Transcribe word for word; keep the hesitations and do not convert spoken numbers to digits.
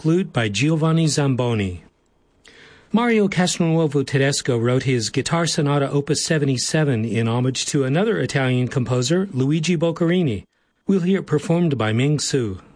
flute by Giovanni Zamboni. Mario Castronuovo Tedesco wrote his Guitar Sonata Opus seventy-seven in homage to another Italian composer, Luigi Boccherini. We'll hear it performed by Ming Su.